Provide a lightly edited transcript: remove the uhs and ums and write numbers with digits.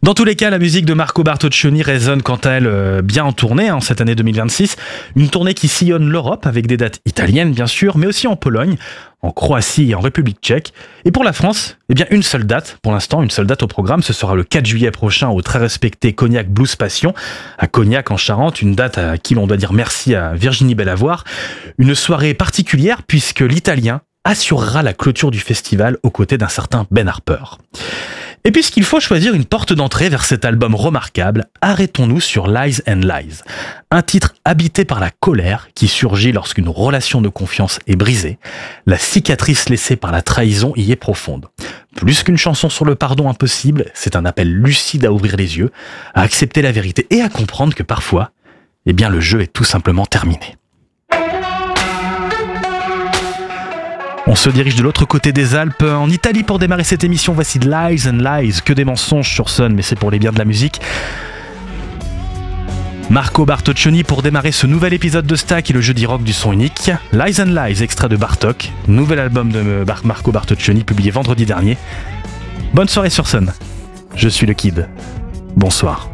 Dans tous les cas, la musique de Marco Bartoccioni résonne quant à elle bien en tournée en cette année 2026. Une tournée qui sillonne l'Europe avec des dates italiennes bien sûr, mais aussi en Pologne, en Croatie et en République tchèque. Et pour la France, une seule date pour l'instant, une seule date au programme. Ce sera le 4 juillet prochain au très respecté Cognac Blues Passion, à Cognac en Charente. Une date à qui l'on doit dire merci à Virginie Bellavoir. Une soirée particulière puisque l'Italien assurera la clôture du festival aux côtés d'un certain Ben Harper. Et puisqu'il faut choisir une porte d'entrée vers cet album remarquable, arrêtons-nous sur Lies and Lies, un titre habité par la colère qui surgit lorsqu'une relation de confiance est brisée. La cicatrice laissée par la trahison y est profonde. Plus qu'une chanson sur le pardon impossible, c'est un appel lucide à ouvrir les yeux, à accepter la vérité et à comprendre que parfois, le jeu est tout simplement terminé. On se dirige de l'autre côté des Alpes, en Italie pour démarrer cette émission. Voici Lies and Lies, que des mensonges sur Sun, mais c'est pour les biens de la musique. Marco Bartoccioni pour démarrer ce nouvel épisode de Stack et le jeudi rock du son unique. Lies and Lies, extrait de Bartok, nouvel album de Marco Bartoccioni publié vendredi dernier. Bonne soirée sur Sun, je suis le Kid, bonsoir.